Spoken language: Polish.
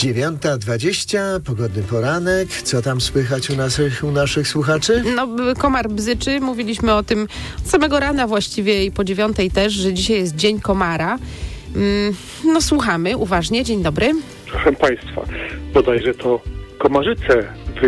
9:20, pogodny poranek. Co tam słychać u naszych słuchaczy? No, komar bzyczy. Mówiliśmy o tym od samego rana właściwie i po 9:00 też, że dzisiaj jest Dzień Komara. No słuchamy uważnie. Dzień dobry. Proszę Państwa, bodajże to Komarzyce